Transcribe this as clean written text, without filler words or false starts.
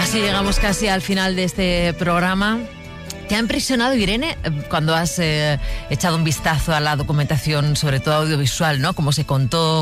Así llegamos casi al final de este programa. ¿Te ha impresionado, Irene, cuando has echado un vistazo a la documentación, sobre todo audiovisual, ¿no? Cómo se contó,